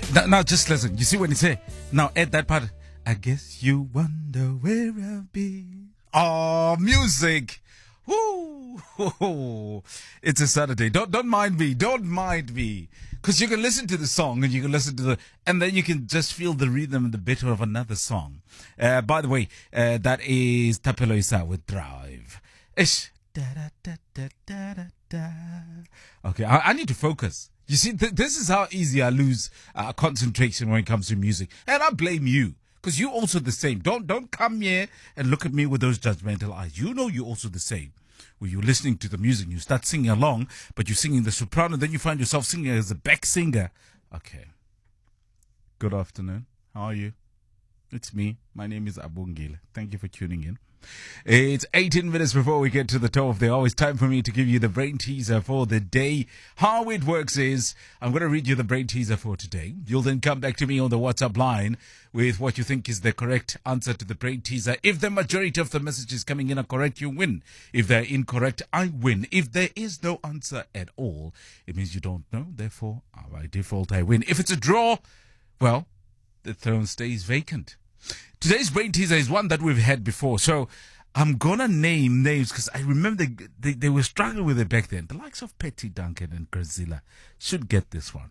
Now just listen. You see when you say, now add that part. I guess you wonder where I've been. Oh, music. Woo. It's a Saturday. Don't mind me. Don't mind me. Because you can listen to the song and you can listen to and then you can just feel the rhythm and the beat of another song. By the way, that is Tapelo Isa with Drive. Ish. Da, da, da, da, da, da, da. Okay, I need to focus. You see, this is how easy I lose concentration when it comes to music. And I blame you. Because you're also the same. Don't come here and look at me with those judgmental eyes. You know you're also the same. When you're listening to the music, you start singing along, but you're singing the soprano, then you find yourself singing as a back singer. Okay. Good afternoon. How are you? It's me. My name is Abungile. Thank you for tuning in. It's 18 minutes before we get to the top of the hour. It's time for me to give you the brain teaser for the day. How it works is, I'm going to read you the brain teaser for today. You'll then come back to me on the WhatsApp line with what you think is the correct answer to the brain teaser. If the majority of the messages coming in are correct, you win. If they're incorrect, I win. If there is no answer at all, it means you don't know. Therefore, by default, I win. If it's a draw, well, the throne stays vacant. Today's brain teaser is one that we've had before, so I'm going to name names because I remember they were struggling with it back then. The likes of Petty Duncan and Grazilla should get this one.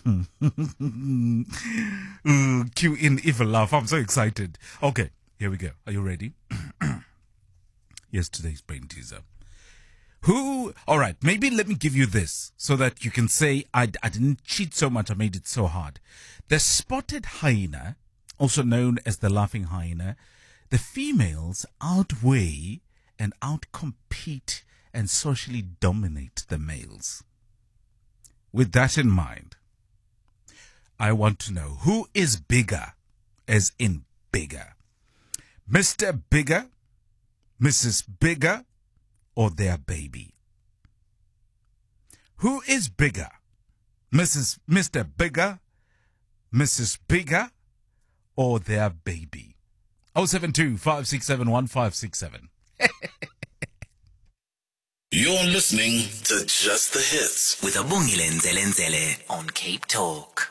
Ooh, cue in evil laugh. I'm so excited. Okay, here we go. Are you ready? Here's today's brain teaser. All right, maybe let me give you this so that you can say I didn't cheat so much, I made it so hard. The spotted hyena, also known as the laughing hyena, the females outweigh and outcompete and socially dominate the males. With that in mind, I want to know who is bigger, as in bigger. Mr. Bigger, Mrs. Bigger, or their baby? Who is bigger? Mr. Bigger, Mrs. Bigger, or their baby? 072-567-1567. You're listening to Just the Hits with Abungile Nzele on Cape Talk.